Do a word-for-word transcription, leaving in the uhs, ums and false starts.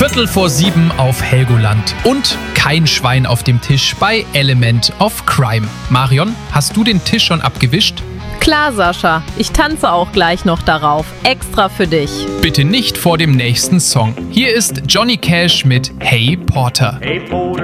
Viertel vor sieben auf Helgoland und kein Schwein auf dem Tisch bei Element of Crime. Marion, hast du den Tisch schon abgewischt? Klar, Sascha. Ich tanze auch gleich noch darauf. Extra für dich. Bitte nicht vor dem nächsten Song. Hier ist Johnny Cash mit Hey Porter. Hey Porter.